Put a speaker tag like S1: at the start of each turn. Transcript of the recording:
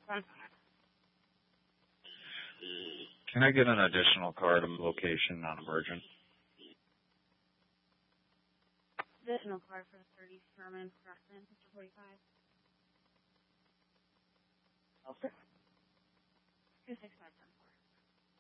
S1: Can I get an additional car to location non-emergent?
S2: Additional car for 30 Sherman Crescent, Mr. 45. Okay. 265.